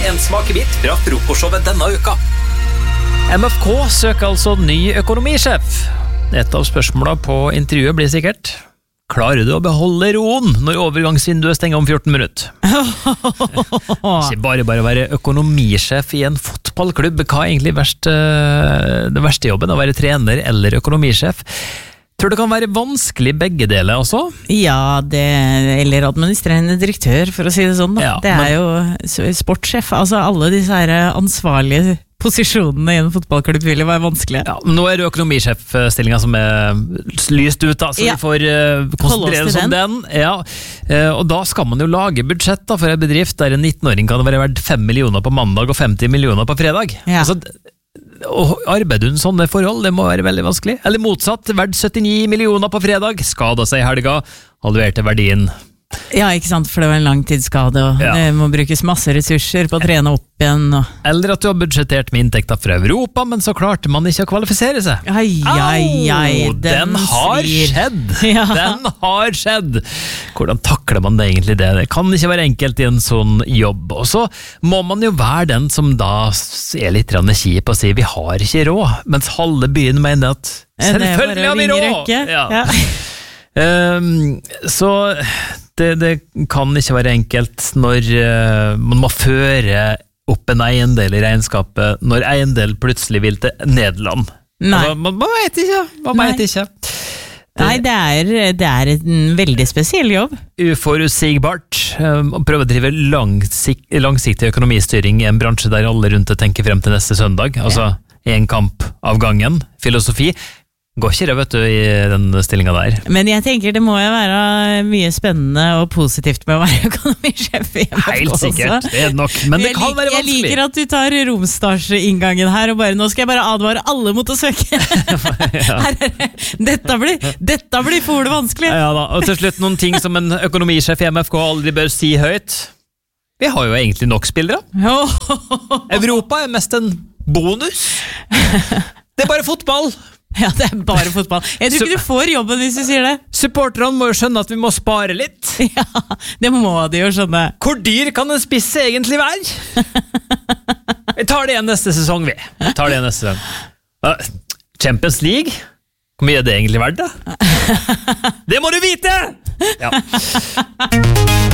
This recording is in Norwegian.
en smakebit fra frokostshowet denne uka. MFK søker altså ny økonomisjef. Et av spørsmålene på intervjuet blir sikkert: klarer du å beholde roen når overgangsvinduet stenger om 14 minutter? Ikke bare være økonomisjef i en fotballklubb. Hva er egentlig det verste jobben, å være trener eller økonomisjef? Tror du det kan være vanskelig begge deler også? Ja, eller administrerende direktør, for å si det sånn. Da. Ja, det er jo sportssjef, altså alle disse her ansvarlige posisjonene i en fotballklubb vil jo være vanskelig. Ja, nå er det økonomisjefstillinga som er lyst ut, da, så vi får konsentrere oss om den. Ja. Og da skal man jo lage budsjett da, for en bedrift der en 19-åring kan være verdt 5 millioner på mandag og 50 millioner på fredag. Ja. Altså, og arbeider under sånne forhold, det må være veldig vanskelig. Eller motsatt, verdt 79 millioner på fredag, skadet seg i helga, halverte verdien. Ja, ikke sant, for det var en langtidsskade, og det må brukes masse ressurser på å trene opp igjen. Eller at du har budsjettert med inntekter fra Europa, men så klarte man ikke å kvalifisere seg. Den har skjedd! Ja. Den har skjedd! Hvordan takler man det egentlig det? Det kan ikke være enkelt i en sånn jobb. Og så må man jo være den som da er litt kjip og sier vi har ikke råd, mens halve byen mener at selvfølgelig har vi råd! Ja. Så det kan ikke være enkelt når man må føre opp en eiendel i regnskapet når eiendel plutselig vil til Nederland. Altså, man vet ikke. Nei, det er en veldig spesiell jobb. Uforutsigbart. Å prøve å drive langsiktig økonomistyring i en bransje der alle rundt det tenker frem til neste søndag. Altså en kamp av gangen. Filosofi. Går ikke det, vet du, i den stillingen der. Men jeg tenker det må jo være mye spennende og positivt med å være økonomisjef i MFK. Helt sikkert, det er nok, men det kan være vanskelig. Jeg liker at du tar romstasje-inngangen her, og nå skal jeg bare advare alle mot å søke. Dette blir for vanskelig. Ja da, og til slutt noen ting som en økonomisjef i MFK aldri bør si høyt. Vi har jo egentlig nok spillere. Europa er mest en bonus. Det er bare fotball. Ja, det er bare fotball. Jeg tror ikke du får jobben hvis du sier det. Supporterne må jo skjønne at vi må spare litt. Ja, det må de jo skjønne. Hvor dyr kan en spisse egentlig være? Vi tar det igjen neste sesong, vi. Champions League? Hvor mye er det egentlig verdt, da? Det må du vite! Ja.